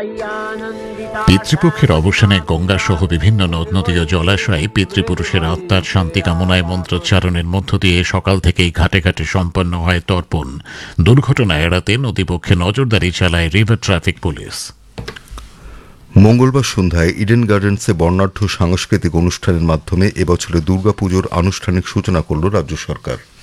পিতৃপক্ষের অবসানে গঙ্গা সহ বিভিন্ন নদ নদী ও জলাশয়ে পিতৃপুরুষের আত্মার শান্তি কামনায় মন্ত্রোচ্চারণের মধ্য দিয়ে সকাল থেকেই ঘাটে ঘাটে সম্পন্ন হয় তর্পণ। দুর্ঘটনা এড়াতে নদীপক্ষে নজরদারি চালায় রিভার ট্রাফিক পুলিশ। মঙ্গলবার সন্ধ্যায় ইডেন গার্ডেন্সে বর্ণাঢ্য সাংস্কৃতিক অনুষ্ঠানের মাধ্যমে এবছরের দুর্গাপুজোর আনুষ্ঠানিক সূচনা করল রাজ্য সরকার।